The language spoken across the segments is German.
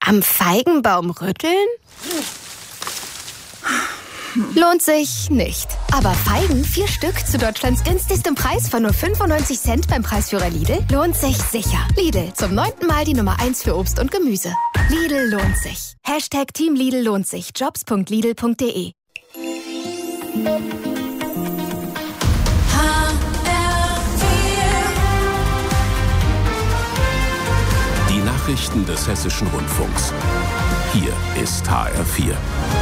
Am Feigenbaum rütteln? Lohnt sich nicht. Aber Feigen 4 Stück zu Deutschlands günstigstem Preis von nur 95 Cent beim Preisführer Lidl lohnt sich sicher. Lidl, zum 9. Mal die Nummer 1 für Obst und Gemüse. Lidl lohnt sich. #Team Lidl lohnt sich. Jobs.lidl.de. Die Nachrichten des Hessischen Rundfunks. Hier ist HR4.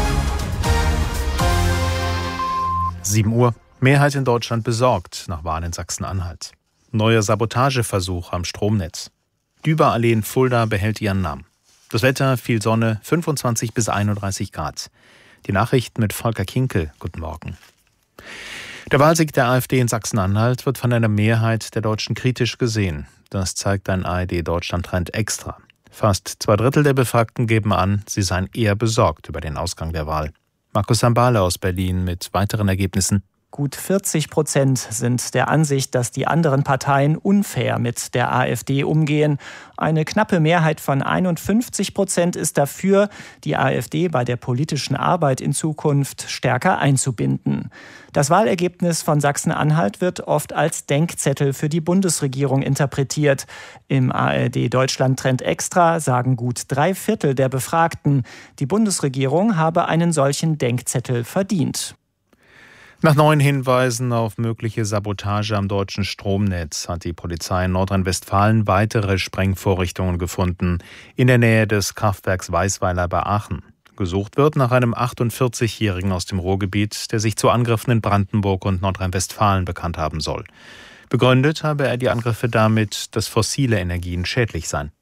7 Uhr. Mehrheit in Deutschland besorgt nach Wahlen in Sachsen-Anhalt. Neuer Sabotageversuch am Stromnetz. Düberallee in Fulda behält ihren Namen. Das Wetter, viel Sonne, 25 bis 31 Grad. Die Nachrichten mit Volker Kinkel. Guten Morgen. Der Wahlsieg der AfD in Sachsen-Anhalt wird von einer Mehrheit der Deutschen kritisch gesehen. Das zeigt ein ARD-Deutschland-Trend extra. Fast 2/3 der Befragten geben an, sie seien eher besorgt über den Ausgang der Wahl. Markus Sambale aus Berlin mit weiteren Ergebnissen. Gut 40% sind der Ansicht, dass die anderen Parteien unfair mit der AfD umgehen. Eine knappe Mehrheit von 51% ist dafür, die AfD bei der politischen Arbeit in Zukunft stärker einzubinden. Das Wahlergebnis von Sachsen-Anhalt wird oft als Denkzettel für die Bundesregierung interpretiert. Im ARD-Deutschland-Trend extra sagen gut 3/4 der Befragten, die Bundesregierung habe einen solchen Denkzettel verdient. Nach neuen Hinweisen auf mögliche Sabotage am deutschen Stromnetz hat die Polizei in Nordrhein-Westfalen weitere Sprengvorrichtungen gefunden in der Nähe des Kraftwerks Weisweiler bei Aachen. Gesucht wird nach einem 48-Jährigen aus dem Ruhrgebiet, der sich zu Angriffen in Brandenburg und Nordrhein-Westfalen bekannt haben soll. Begründet habe er die Angriffe damit, dass fossile Energien schädlich seien.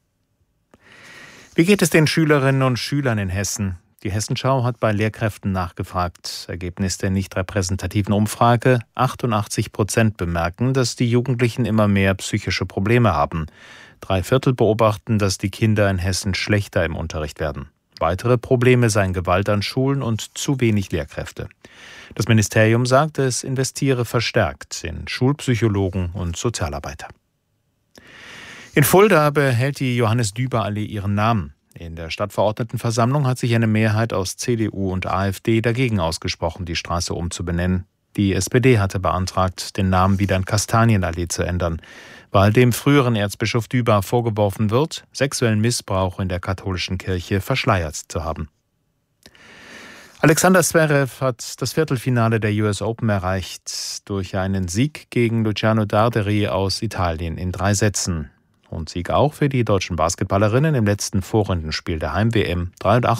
Wie geht es den Schülerinnen und Schülern in Hessen? Die Hessenschau hat bei Lehrkräften nachgefragt. Ergebnis der nicht repräsentativen Umfrage: 88% bemerken, dass die Jugendlichen immer mehr psychische Probleme haben. 3/4 beobachten, dass die Kinder in Hessen schlechter im Unterricht werden. Weitere Probleme seien Gewalt an Schulen und zu wenig Lehrkräfte. Das Ministerium sagt, es investiere verstärkt in Schulpsychologen und Sozialarbeiter. In Fulda behält die Johannes-Düber-Allee ihren Namen. In der Stadtverordnetenversammlung hat sich eine Mehrheit aus CDU und AfD dagegen ausgesprochen, die Straße umzubenennen. Die SPD hatte beantragt, den Namen wieder in Kastanienallee zu ändern, weil dem früheren Erzbischof Düber vorgeworfen wird, sexuellen Missbrauch in der katholischen Kirche verschleiert zu haben. Alexander Zverev hat das Viertelfinale der US Open erreicht durch einen Sieg gegen Luciano Darderi aus Italien in 3 Sätzen. Und Sieg auch für die deutschen Basketballerinnen im letzten Vorrundenspiel der Heim-WM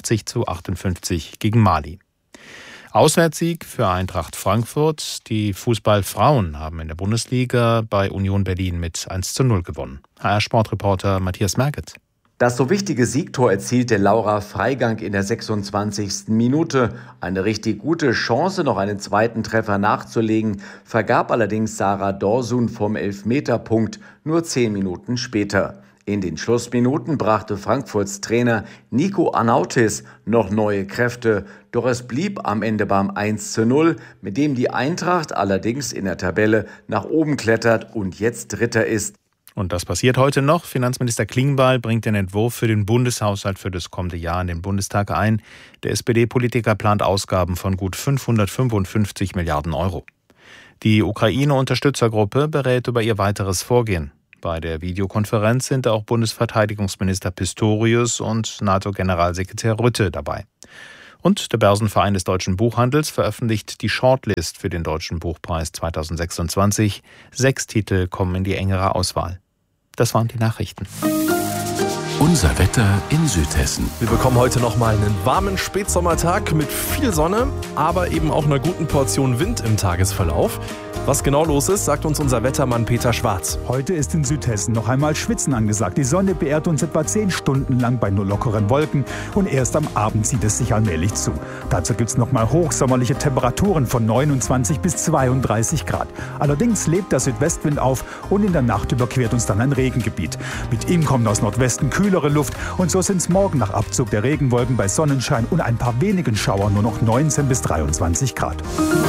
83:58 gegen Mali. Auswärtssieg für Eintracht Frankfurt. Die Fußballfrauen haben in der Bundesliga bei Union Berlin mit 1:0 gewonnen. HR-Sportreporter Matthias Merget. Das so wichtige Siegtor erzielte Laura Freigang in der 26. Minute. Eine richtig gute Chance, noch einen zweiten Treffer nachzulegen, vergab allerdings Sarah Dorsun vom Elfmeterpunkt nur 10 Minuten später. In den Schlussminuten brachte Frankfurts Trainer Nico Arnautis noch neue Kräfte. Doch es blieb am Ende beim 1:0, mit dem die Eintracht allerdings in der Tabelle nach oben klettert und jetzt Dritter ist. Und das passiert heute noch. Finanzminister Klingbeil bringt den Entwurf für den Bundeshaushalt für das kommende Jahr in den Bundestag ein. Der SPD-Politiker plant Ausgaben von gut 555 Milliarden Euro. Die Ukraine-Unterstützergruppe berät über ihr weiteres Vorgehen. Bei der Videokonferenz sind auch Bundesverteidigungsminister Pistorius und NATO-Generalsekretär Rutte dabei. Und der Börsenverein des deutschen Buchhandels veröffentlicht die Shortlist für den Deutschen Buchpreis 2026. 6 Titel kommen in die engere Auswahl. Das waren die Nachrichten. Unser Wetter in Südhessen. Wir bekommen heute noch mal einen warmen Spätsommertag mit viel Sonne, aber eben auch einer guten Portion Wind im Tagesverlauf. Was genau los ist, sagt uns unser Wettermann Peter Schwarz. Heute ist in Südhessen noch einmal Schwitzen angesagt. Die Sonne beehrt uns etwa 10 Stunden lang bei nur lockeren Wolken und erst am Abend zieht es sich allmählich zu. Dazu gibt es noch mal hochsommerliche Temperaturen von 29 bis 32 Grad. Allerdings lebt der Südwestwind auf und in der Nacht überquert uns dann ein Regengebiet. Mit ihm kommt aus Nordwesten kühlere Luft und so sind es morgen nach Abzug der Regenwolken bei Sonnenschein und ein paar wenigen Schauern nur noch 19 bis 23 Grad.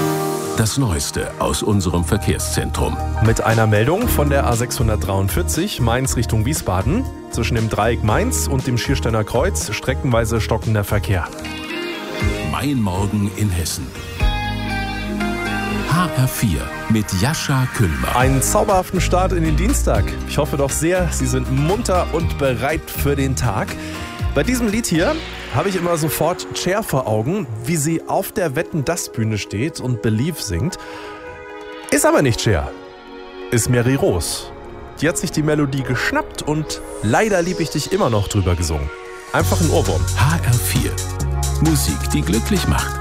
Das Neueste aus unserem Verkehrszentrum. Mit einer Meldung von der A643 Mainz Richtung Wiesbaden. Zwischen dem Dreieck Mainz und dem Schiersteiner Kreuz streckenweise stockender Verkehr. Mein Morgen in Hessen. HR4 mit Jascha Küllmann. Einen zauberhaften Start in den Dienstag. Ich hoffe doch sehr, Sie sind munter und bereit für den Tag. Bei diesem Lied hier habe ich immer sofort Cher vor Augen, wie sie auf der Wetten-dass-Bühne steht und Believe singt. Ist aber nicht Cher, ist Mary Rose. Die hat sich die Melodie geschnappt und Leider lieb ich dich immer noch drüber gesungen. Einfach ein Ohrwurm. HR4. Musik, die glücklich macht.